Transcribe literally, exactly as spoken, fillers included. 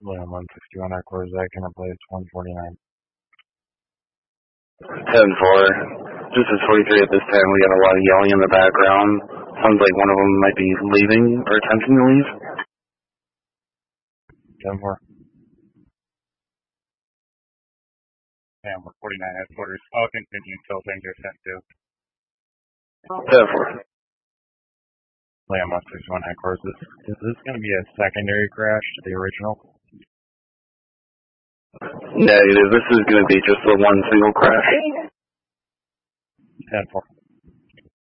William one sixty-one Echo Zach, and I play one forty-nine. ten four. This is forty-three at this time. We got a lot of yelling in the background. Sounds like one of them might be leaving or attempting to leave. ten four. Yeah, we're forty-nine headquarters. I'll continue until things are sent to. ten four. William one sixty-one headquarters. Is, is this going to be a secondary crash to the original? Negative. This is going to be just the one single crash. ten four.